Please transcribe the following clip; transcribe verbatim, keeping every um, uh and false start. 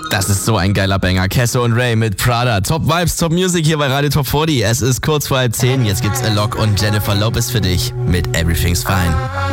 Das ist so ein geiler Banger. Kesso und Ray mit Prada. Top Vibes, Top Music hier bei Radio Top vierzig. Es ist kurz vor halb zehn. Jetzt gibt's Alok und Jennifer Lopez für dich mit Everything's Fine.